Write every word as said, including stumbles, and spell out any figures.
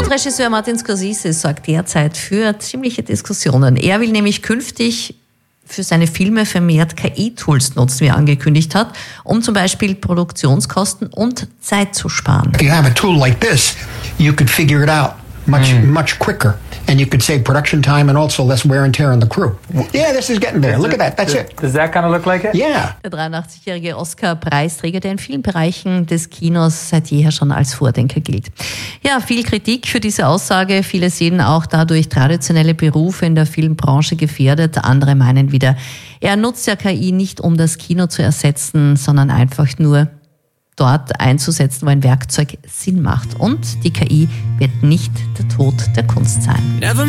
Hollywood-Regisseur Martin Scorsese sorgt derzeit für ziemliche Diskussionen. Er will nämlich künftig für seine Filme vermehrt K I-Tools nutzen, wie er angekündigt hat, um zum Beispiel Produktionskosten und Zeit zu sparen. If you have a tool like this, you could figure it out much, mm. much quicker. And you could save production time and also less wear and tear on the crew. Yeah, this is getting there. Look at that. That's does, it. Does that kind of look like it? Yeah. Der dreiundachtzig-jährige Oscar-Preisträger, der in vielen Bereichen des Kinos seit jeher schon als Vordenker gilt. Ja, viel Kritik für diese Aussage. Viele sehen auch dadurch traditionelle Berufe in der Filmbranche gefährdet. Andere meinen wieder, er nutzt ja K I nicht, um das Kino zu ersetzen, sondern einfach nur dort einzusetzen, wo ein Werkzeug Sinn macht. Und die K I wird nicht der Tod der Kunst sein.